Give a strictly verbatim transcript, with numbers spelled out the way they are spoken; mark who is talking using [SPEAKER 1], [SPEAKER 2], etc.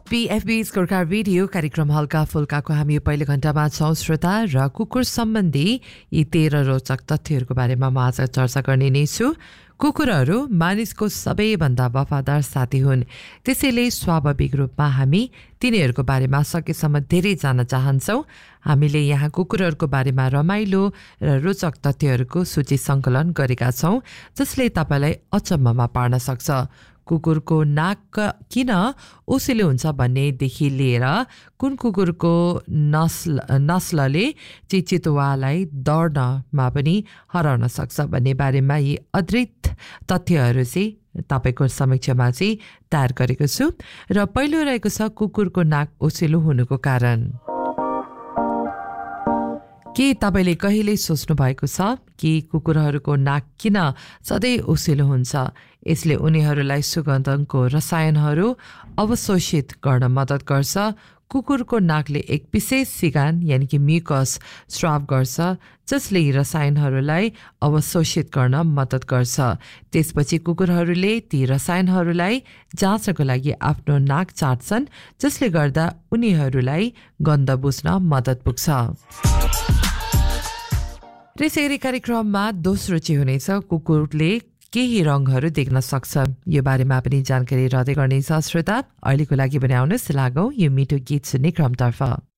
[SPEAKER 1] पीएफबी स्कोरकार video कार्यक्रम हल्का फुल्काको हामी पहिलो घण्टामा छौं श्रोता र कुकुर सम्बन्धी यी तेह्र रोचक तथ्यहरूको बारेमा म आज चर्चा गर्ने नै छु। कुकुरहरू मानिसको सबैभन्दा वफादार साथी हुन्, त्यसैले स्वाभाविक रूपमा हामी तिनीहरूको बारेमा सकेसम्म धेरै जान्न चाहन्छौँ। हामीले यहाँ कुकुरहरूको बारेमा रमाइलो र रोचक तथ्यहरूको सूची सङ्कलन गरेका छौँ, जसले तपाईँलाई अचम्ममा पार्न सक्छ। कुकुरको नाक किन ओसिलो हुन्छ भन्नेदेखि लिएर कुन कुकुरको नस्ल नस्लले चितुवालाई दौड्नमा पनि हराउन सक्छ भन्ने बारेमा यी अद्भुत तथ्यहरू चाहिँ तपाईँको समक्षमा चाहिँ तयार गरेको छु। र पहिलो रहेको छ कुकुरको नाक ओसिलो हुनुको कारण। के तपाईँले कहिले सोच्नु भएको छ कि कुकुरहरूको नाक किन सधैँ ओसिलो हुन्छ? यसले उनीहरूलाई सुगन्धको रसायनहरू अवशोषित गर्न मद्दत गर्छ। कुकुरको नाकले एक विशेष सिगान यानि कि म्युकस स्राव गर्छ, जसले यी रसायनहरूलाई अवशोषित गर्न मद्दत गर्छ। त्यसपछि कुकुरहरूले ती रसायनहरूलाई जाँच्नको लागि आफ्नो नाक चाट्छन्, जसले गर्दा उनीहरूलाई गन्ध बुझ्न मद्दत पुग्छ। यसरी कार्यक्रममा दोस्रो चाहिँ हुनेछ कुकुरले केही रङहरू देख्न सक्छ। यो बारेमा पनि जानकारी रहँदै गर्नेछ श्रोता। अहिलेको लागि पनि आउनुहोस् लागौँ यो मिठो गीत सुन्ने क्रमतर्फ।